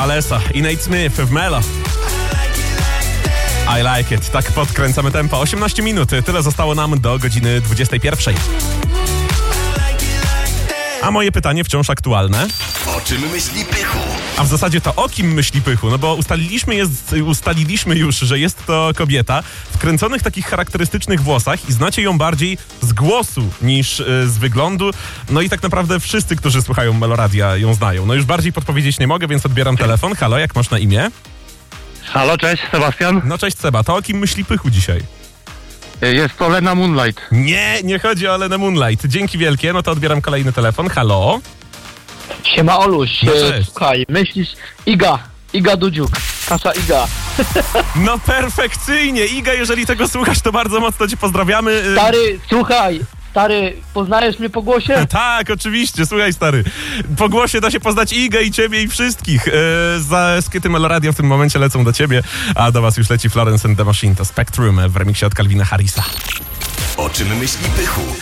Alessa i Nate Smith w Melo. I like it. Tak podkręcamy tempo. 18 minut. Tyle zostało nam do godziny 21. A moje pytanie wciąż aktualne. O czym myśli Pychu? A w zasadzie to o kim myśli Pychu? No bo ustaliliśmy już, że jest to kobieta w kręconych takich charakterystycznych włosach i znacie ją bardziej z głosu niż z wyglądu. No i tak naprawdę wszyscy, którzy słuchają Meloradia, ją znają. No już bardziej podpowiedzieć nie mogę, więc odbieram telefon. Halo, jak masz na imię? Halo, cześć, Sebastian. No cześć Seba, to o kim myśli Pychu dzisiaj? Jest to Lena Moonlight. Nie chodzi o Lenę Moonlight. Dzięki wielkie, no to odbieram kolejny telefon. Halo? Siema Oluś, No cześć. słuchaj, myślisz Iga Dudziuk, Kasia Iga. No perfekcyjnie. Iga, jeżeli tego słuchasz, to bardzo mocno cię pozdrawiamy. Stary, poznajesz mnie po głosie? Tak, oczywiście, słuchaj stary. Po głosie da się poznać Igę i ciebie i wszystkich. Za skiety Meloradia w tym momencie lecą do ciebie, a do was już leci Florence and the Machine. To Spectrum w remiksie od Calvina Harrisa. O czym myśli Pychu?